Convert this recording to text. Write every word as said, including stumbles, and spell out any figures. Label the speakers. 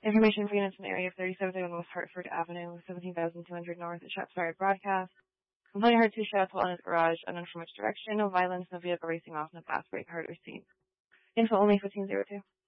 Speaker 1: Information for units in the area of thirty-seven thirty-one West Hartford Avenue, seventeen thousand two hundred North. Shots fired broadcast. Complainant heard two shots while in his garage, unknown from which direction. No violence, no vehicle racing off, no fast break heard or seen. Info only fifteen oh two.